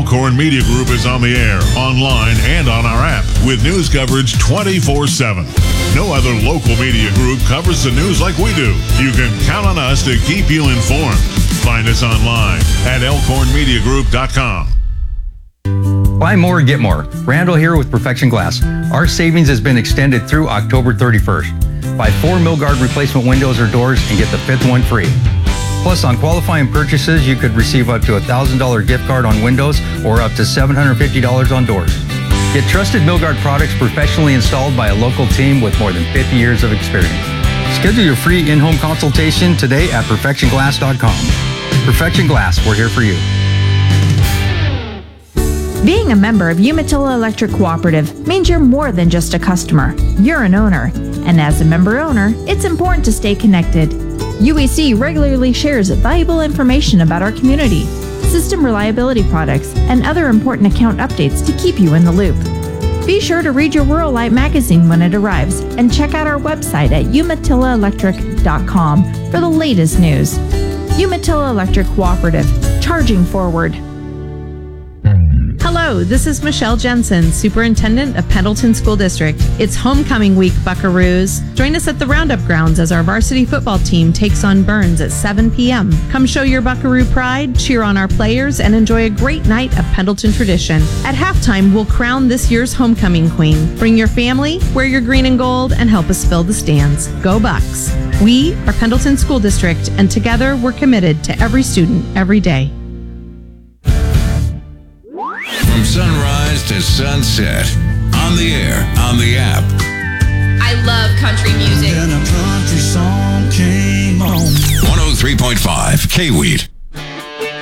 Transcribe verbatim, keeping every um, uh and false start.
Elkhorn Media Group is on the air, online, and on our app with news coverage twenty-four seven. No other local media group covers the news like we do. You can count on us to keep you informed. Find us online at elkhorn media group dot com. Buy more, get more. Randall here with Perfection Glass. Our savings has been extended through October thirty-first. Buy four Milgard replacement windows or doors and get the fifth one free. Plus, on qualifying purchases, you could receive up to a one thousand dollars gift card on windows or up to seven hundred fifty dollars on doors. Get trusted Milgard products professionally installed by a local team with more than fifty years of experience. Schedule your free in-home consultation today at perfection glass dot com. Perfection Glass, we're here for you. Being a member of Umatilla Electric Cooperative means you're more than just a customer. You're an owner. And as a member owner, it's important to stay connected. U E C regularly shares valuable information about our community, system reliability products, and other important account updates to keep you in the loop. Be sure to read your Rural Light magazine when it arrives and check out our website at umatilla electric dot com for the latest news. Umatilla Electric Cooperative, charging forward. Hello, this is Michelle Jensen, Superintendent of Pendleton School District. It's homecoming week, Buckaroos. Join us at the Roundup Grounds as our varsity football team takes on Burns at seven p.m. Come show your Buckaroo pride, cheer on our players, and enjoy a great night of Pendleton tradition. At halftime, we'll crown this year's homecoming queen. Bring your family, wear your green and gold, and help us fill the stands. Go Bucks! We are Pendleton School District, and together we're committed to every student, every day. From sunrise to sunset, on the air, on the app. I love country music. Then a country song came on. one oh three point five K-Weed.